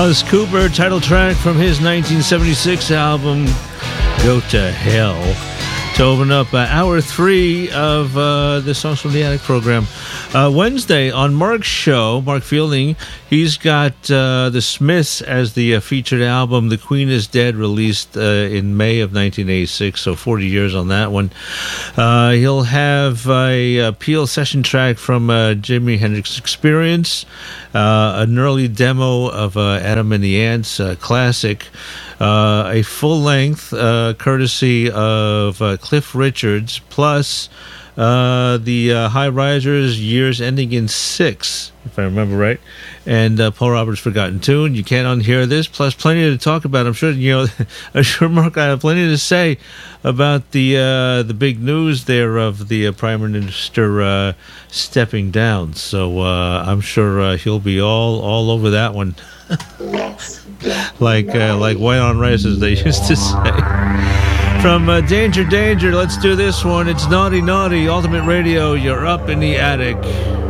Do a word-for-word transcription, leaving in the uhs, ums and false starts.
Alice Cooper, title track from his nineteen seventy-six album, Go to Hell. To open up uh, hour three of uh, the Songs from the Attic program. Uh, Wednesday on Mark's show, Mark Fielding, he's got uh, The Smiths as the uh, featured album. The Queen is Dead, released uh, in May of nineteen eighty-six, so forty years on that one. Uh, he'll have a, a Peel session track from uh, Jimi Hendrix Experience, uh, an early demo of uh, Adam and the Ants, uh, classic. Uh, a full-length, uh, courtesy of uh, Cliff Richards, plus uh, the uh, High Risers, years ending in six, if I remember right, and uh, Paul Roberts' Forgotten Tune. You can't unhear this, plus plenty to talk about. I'm sure, you know, I'm sure, Mark, I have plenty to say about the uh, the big news there of the uh, Prime Minister uh, stepping down. So uh, I'm sure uh, he'll be all, all over that one. like uh, like white on rice, as they used to say. From uh, Danger Danger, let's do this one. It's Naughty Naughty, Ultimate Radio. You're up in the attic.